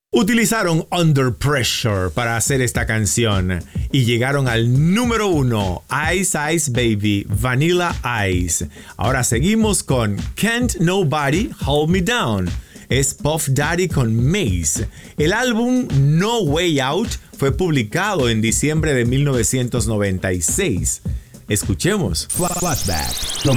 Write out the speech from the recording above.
Utilizaron Under Pressure para hacer esta canción y llegaron al número 1, Ice Ice Baby, Vanilla Ice. Ahora seguimos con Can't Nobody Hold Me Down. Es Puff Daddy con Mace. El álbum No Way Out fue publicado en diciembre de 1996. Escuchemos. Flashback.